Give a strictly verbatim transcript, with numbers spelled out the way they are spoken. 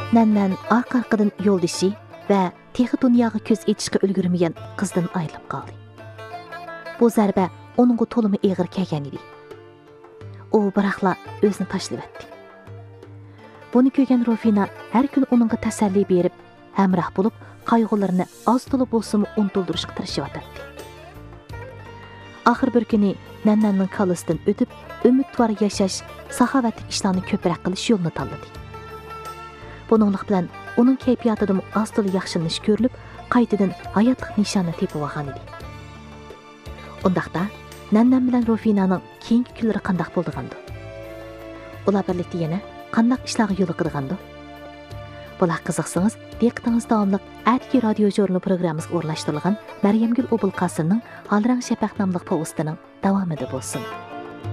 Nannan arqa-arqadan yo'ldishi va texi dunyoga ko'z etishga ulgurmagan qizdan ayrilib qoldi. Bu zarba onunga to'limi eg'ir kelgan edi. U biroqla o'zini tashlab etdi. Buni ko'rgan Rufina har kun uningga tasalli berib, hamroh bo'lib, qayg'ularini oz to'la bo'lsa-mu unutildirishga tirishyapti. Oxir bir kuni Nannanning kalisidan o'tib, umidvor yashash, saxovatli ishlarni ko'proq qilish yo'lini tanladi. Buninglik bilan uning kayfiyatida oz to'la yaxshilanish ko'rilib, qaytadan hayotlik nishoni tepib olgan edi. Undaqda Nannan bilan Rufinaning keyingi kunlari qanday bo'ldi? Ular birlikda yana qanday ishlarga yo'l qo'ygandi? Bular qiziqsangiz, diqqatingiz davomli Atki radio jurnali programmasiga o'rnashtirilgan Maryamgul Obulqasirning Halrang Shafaq nomli povestining davomida bo'lsin.